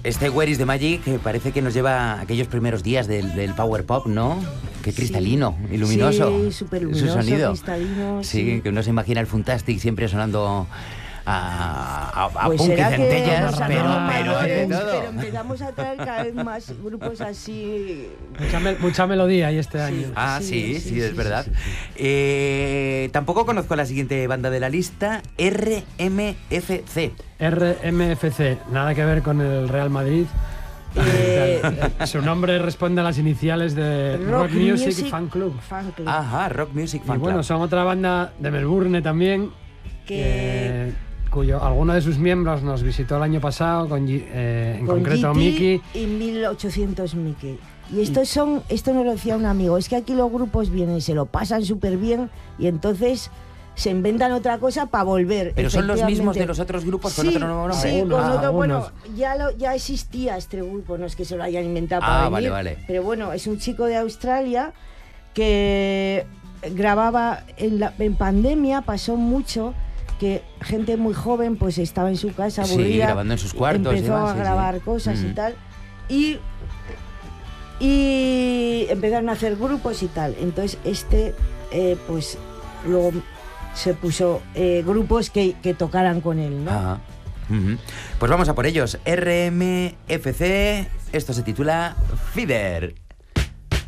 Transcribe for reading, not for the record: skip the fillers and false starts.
Este Where is the Magic que parece que nos lleva a aquellos primeros días del Power Pop, ¿no? Qué cristalino y luminoso. Sí, súper luminoso, su sonido. cristalino. Sí, que uno se imagina el Funtastic siempre sonando a Pues punk y será que centellas, nos pero hacemos de mayores, todo. pero empezamos a traer cada vez más grupos así. Mucha melodía ahí este año. Sí, es verdad. Tampoco conozco la siguiente banda de la lista, RMFC. RMFC, nada que ver con el Real Madrid. Su nombre responde a las iniciales de Rock Music Fan Club. Ajá, Rock Music Fan Club. Y bueno, son otra banda de Melbourne también, cuyo alguno de sus miembros nos visitó el año pasado, en concreto GT Miki. Y 1800 Miki. Y esto nos lo decía un amigo, es que aquí los grupos vienen, se lo pasan súper bien y entonces se inventan otra cosa para volver. ¿Pero son los mismos de los otros grupos con otro nuevo nombre? Sí, con otro, bueno, ya existía este grupo, no es que se lo hayan inventado para venir, vale. Pero bueno, es un chico de Australia que grababa en pandemia, pasó mucho que gente muy joven pues estaba en su casa aburrida, grabando en sus cuartos, empezó a grabar cosas y tal, y empezaron a hacer grupos y tal. Entonces pues luego se puso grupos que tocaran con él, ¿no? Ajá. Pues vamos a por ellos. RMFC, esto se titula Feeder.